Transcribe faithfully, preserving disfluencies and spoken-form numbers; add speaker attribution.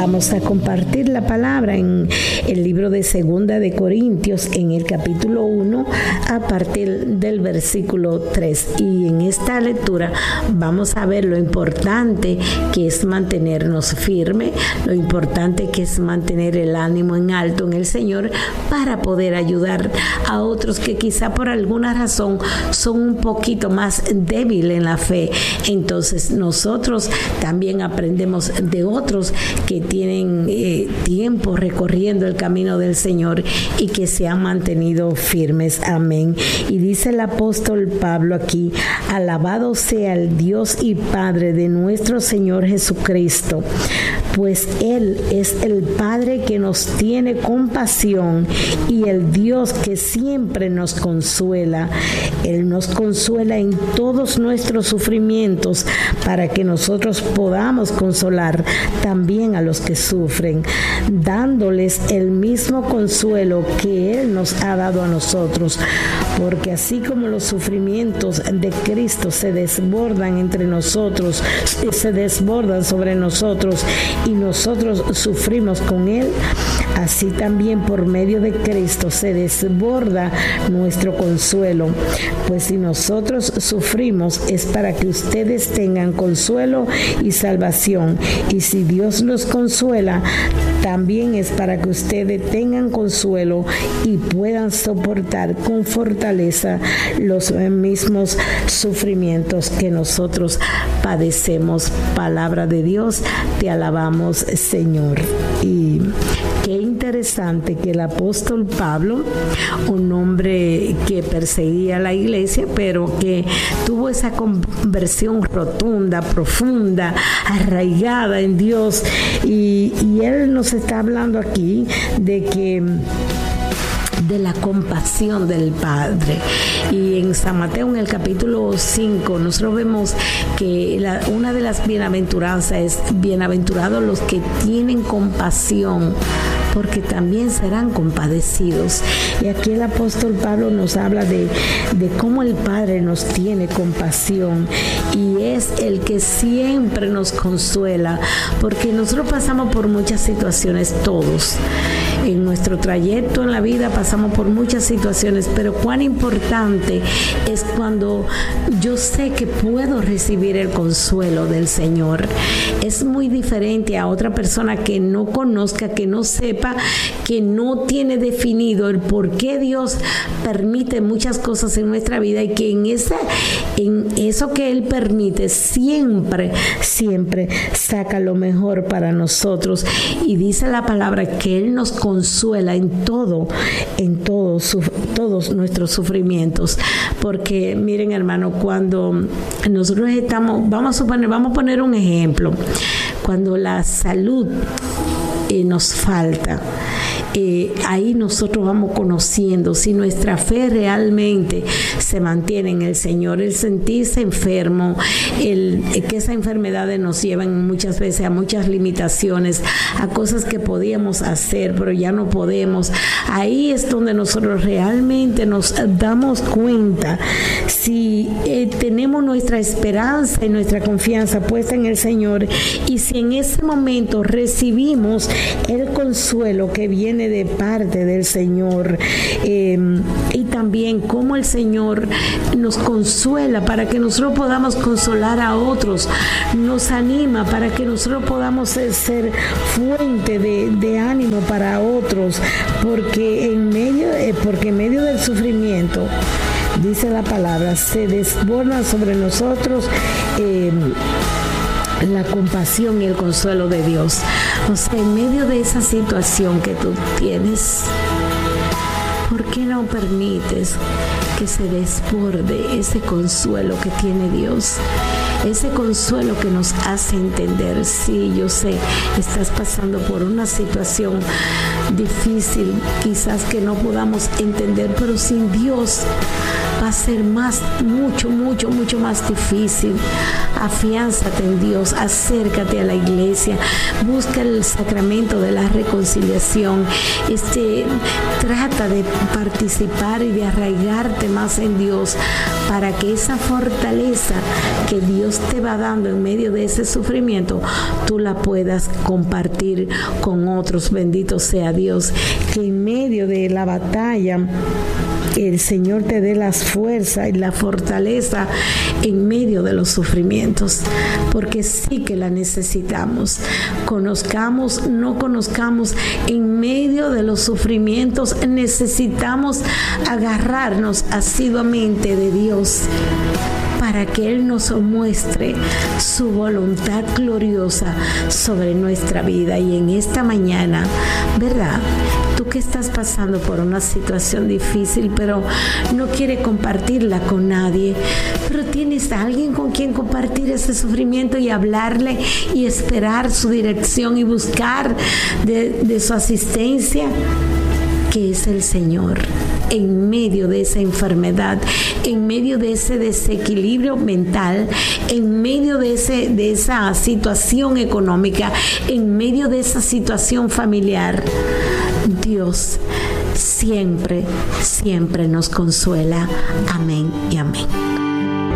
Speaker 1: Vamos a compartir la palabra en el libro de Segunda de Corintios, en el capítulo uno, a partir del versículo tres. Y en esta lectura vamos a ver lo importante que es mantenernos firmes, lo importante que es mantener el ánimo en alto en el Señor para poder ayudar a otros que quizá por alguna razón son un poquito más débiles en la fe. Entonces nosotros también aprendemos de otros que tienen eh, tiempo recorriendo el camino del Señor y que se han mantenido firmes. Amén. Y dice el apóstol Pablo aquí: alabado sea el Dios y Padre de nuestro Señor Jesucristo, pues Él es el Padre que nos tiene compasión y el Dios que siempre nos consuela. Él nos consuela en todos nuestros sufrimientos para que nosotros podamos consolar también a los que sufren, dándoles el mismo consuelo que Él nos ha dado a nosotros, porque así como los sufrimientos de Cristo se desbordan entre nosotros, se desbordan sobre nosotros y nosotros sufrimos con Él, así también por medio de Cristo se desborda nuestro consuelo. Pues si nosotros sufrimos es para que ustedes tengan consuelo y salvación, y si Dios nos consuela también es para que ustedes tengan consuelo y puedan soportar con fortaleza los mismos sufrimientos que nosotros padecemos. Palabra de Dios, te alabamos, Señor. Y qué interesante que el apóstol Pablo, un hombre que perseguía a la iglesia, pero que tuvo esa conversión rotunda, profunda, arraigada en Dios, y, y él nos está hablando aquí de que de la compasión del Padre. Y en San Mateo, en el capítulo cinco, nosotros vemos que la, una de las bienaventuranzas es: bienaventurados los que tienen compasión, porque también serán compadecidos. Y aquí el apóstol Pablo nos habla de, de cómo el Padre nos tiene compasión y es el que siempre nos consuela, porque nosotros pasamos por muchas situaciones, todos. En nuestro trayecto en la vida pasamos por muchas situaciones, pero cuán importante es cuando yo sé que puedo recibir el consuelo del Señor. Es muy diferente a otra persona que no conozca, que no sepa, que no tiene definido el por qué Dios permite muchas cosas en nuestra vida, y que en, esa, en eso que Él permite siempre, siempre saca lo mejor para nosotros. Y dice la palabra que Él nos consuela en todo, en todo, su, todos nuestros sufrimientos. Porque miren, hermano, cuando nosotros estamos, vamos a suponer, vamos a poner un ejemplo, cuando la salud eh, nos falta, Eh, ahí nosotros vamos conociendo si nuestra fe realmente se mantiene en el Señor. El sentirse enfermo, el, que esas enfermedades nos llevan muchas veces a muchas limitaciones, a cosas que podíamos hacer pero ya no podemos. Ahí es donde nosotros realmente nos damos cuenta si eh, tenemos nuestra esperanza y nuestra confianza puesta en el Señor, y si en ese momento recibimos el consuelo que viene de parte del Señor, eh, y también cómo el Señor nos consuela para que nosotros podamos consolar a otros, nos anima para que nosotros podamos ser, ser fuente de, de ánimo para otros, porque en medio, eh, porque en medio del sufrimiento, dice la palabra, se desborda sobre nosotros eh, la compasión y el consuelo de Dios. O sea, en medio de esa situación que tú tienes, ¿por qué no permites que se desborde ese consuelo que tiene Dios? Ese consuelo que nos hace entender: sí, yo sé, estás pasando por una situación difícil, quizás que no podamos entender, pero sin Dios va a ser más, mucho, mucho, mucho más difícil. Afiánzate en Dios, acércate a la iglesia, busca el sacramento de la reconciliación, este, trata de participar y de arraigarte más en Dios para que esa fortaleza que Dios te va dando en medio de ese sufrimiento, tú la puedas compartir con otros. Bendito sea Dios, que en medio de la batalla el Señor te dé las fuerzas y la fortaleza en medio de los sufrimientos, porque sí que la necesitamos. Conozcamos, no conozcamos, en medio de los sufrimientos necesitamos agarrarnos asiduamente de Dios para que Él nos muestre su voluntad gloriosa sobre nuestra vida. Y en esta mañana, ¿verdad? Tú que estás pasando por una situación difícil, pero no quieres compartirla con nadie, pero tienes a alguien con quien compartir ese sufrimiento y hablarle y esperar su dirección y buscar de, de su asistencia, que es el Señor. En medio de esa enfermedad, en medio de ese desequilibrio mental, en medio de, ese, de esa situación económica, en medio de esa situación familiar, Dios siempre, siempre nos consuela. Amén y amén.